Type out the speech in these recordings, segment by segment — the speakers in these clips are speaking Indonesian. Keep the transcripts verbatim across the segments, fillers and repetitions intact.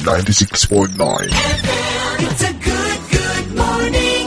ninety-six point nine. It's a good, good morning.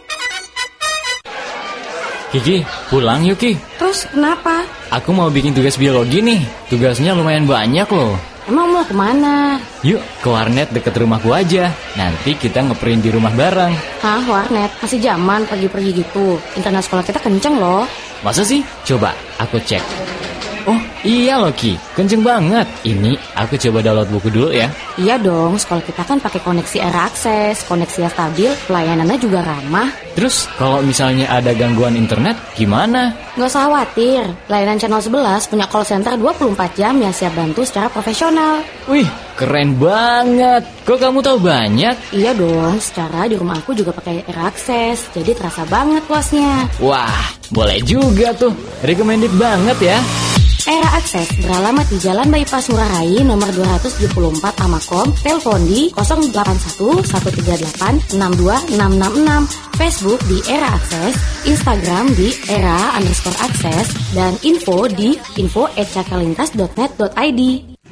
Kiki, pulang yuk Ki. Terus kenapa? Aku mau bikin tugas biologi nih. Tugasnya lumayan banyak loh. Emang mau kemana? Yuk, ke warnet deket rumahku aja. Nanti kita ngeprint di rumah bareng. Hah, warnet? Masih zaman pergi-pergi gitu. Internet sekolah kita kenceng loh. Masa sih? Coba, aku cek. Oh, iya loh Ki, kenceng banget. Ini aku coba download buku dulu ya. Iya dong, sekolah kita kan pakai koneksi era akses, koneksinya stabil, pelayanannya juga ramah. Terus, kalau misalnya ada gangguan internet, gimana? Nggak usah khawatir, layanan Channel sebelas punya call center dua puluh empat jam yang siap bantu secara profesional. Wih, keren banget. Kok kamu tahu banyak? Iya dong, secara di rumah aku juga pakai era akses, jadi terasa banget luasnya. Wah, boleh juga tuh. Recommended banget ya. Era Akses beralamat di Jalan Bypass Ngurah Rai nomor dua ratus tujuh puluh empat Amakom, telepon di nol delapan satu satu tiga delapan enam dua enam enam enam, Facebook di Era Akses, Instagram di era underscore akses, dan info di info at cakalintas dot net dot i d.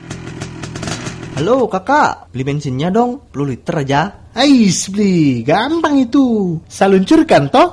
Halo kakak, beli bensinnya dong, sepuluh liter aja. Ais, beli, gampang itu. Saluncurkan toh.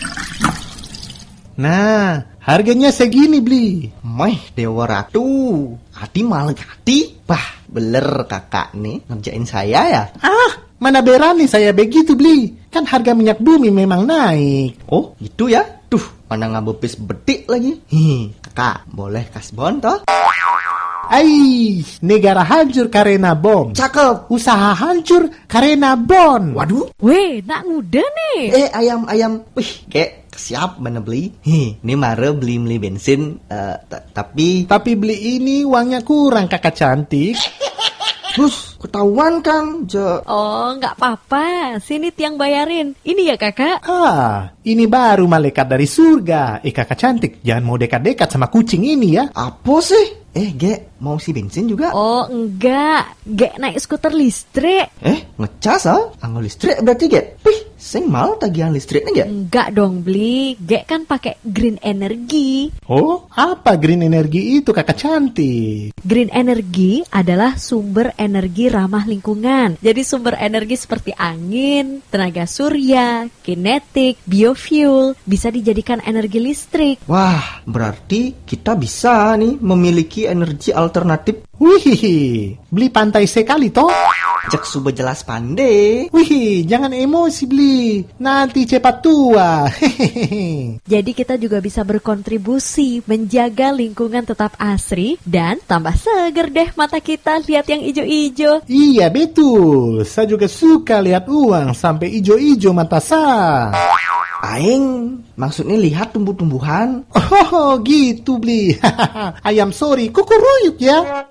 Nah, harganya segini beli. Meh, Dewa Ratu. Hati malah hati. Bah, beler kakak nih ngerjain saya ya. Ah, mana berani saya begitu beli. Kan harga minyak bumi memang naik. Oh, gitu ya? Tuh, mana ngabepis betik lagi. Hi, kakak, boleh kasbon toh? Ais, negara hancur karena bom. Cakep. Usaha hancur karena bom. Waduh. Weh, nak muda nih. Eh, ayam-ayam. Wih, kek siap mana beli? Hi, ini mare beli-beli bensin, uh, t- tapi... Tapi beli ini uangnya kurang kakak cantik. Terus, ketahuan kan, Je. Oh, nggak apa-apa. Sini tiang bayarin. Ini ya kakak. Ah, ini baru malaikat dari surga. Eh kakak cantik, jangan mau dekat-dekat sama kucing ini ya. Apa sih? Eh, Ge, mau si bensin juga? Oh, enggak. Gek naik skuter listrik. Eh, ngecas ah? Anggo listrik berarti, Ge? Wih, sing mal tagihan listriknya, Ge? Enggak dong, beli. Gek kan pakai green energy. Oh, apa green energy itu kakak cantik? Green energy adalah sumber energi ramah lingkungan. Jadi sumber energi seperti angin, tenaga surya, kinetik, biofuel bisa dijadikan energi listrik. Wah, berarti kita bisa nih memiliki energi alternatif. Wih, beli pantai sekali toh. Cek suba jelas pandai. Wih, jangan emosi beli. Nanti cepat tua. Hehehe. Jadi kita juga bisa berkontribusi menjaga lingkungan tetap asri dan tambah seger deh mata kita lihat yang ijo-ijo. Iya betul. Saya juga suka lihat uang sampai ijo-ijo mata saya. Aing, maksudnya lihat tumbuh-tumbuhan. Oh gitu beli. Ayam sorry, kukuruyuk ya.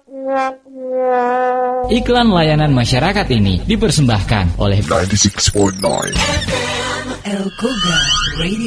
Iklan layanan masyarakat ini dipersembahkan oleh ninety-six point nine. El Koga Radio.